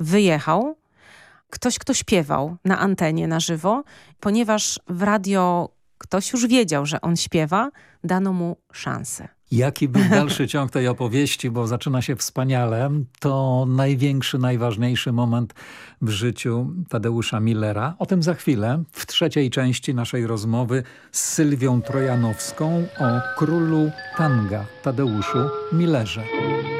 wyjechał ktoś, kto śpiewał na antenie na żywo. Ponieważ w radio ktoś już wiedział, że on śpiewa, dano mu szansę. Jaki był dalszy ciąg tej opowieści, bo zaczyna się wspaniale. To największy, najważniejszy moment w życiu Tadeusza Millera. O tym za chwilę w trzeciej części naszej rozmowy z Sylwią Trojanowską o królu tanga Tadeuszu Millerze.